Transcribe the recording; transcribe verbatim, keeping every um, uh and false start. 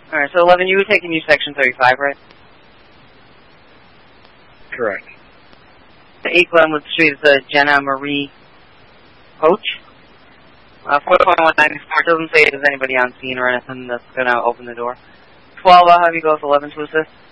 Alright, so eleven, you were taking you section thirty-five, right? Correct. The eight Glenwood Street is the Jenna Marie Coach. Uh, four point one ninety-four doesn't say there's anybody on scene or anything that's going to open the door. twelve, I'll have you go with eleven to assist.